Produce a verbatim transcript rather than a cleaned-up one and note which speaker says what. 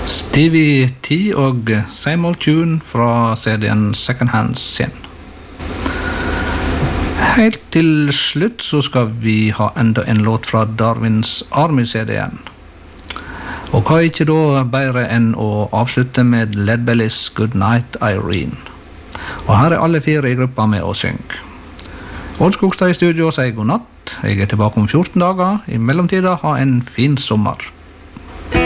Speaker 1: Stevie T og Same Old Tune fra C D-en Second Hand Sin. Helt til slutt så skal vi ha enda en låt fra Darwins Army-C D-en. Og hva er ikke da bedre enn å avslutte med Leadbelly's Good Night Irene. Og her er alle fire i gruppa med å synge. Odd Skogstad i studio sier god natt. Jeg er tilbake om fjorten dager. I mellomtida ha en fin sommer.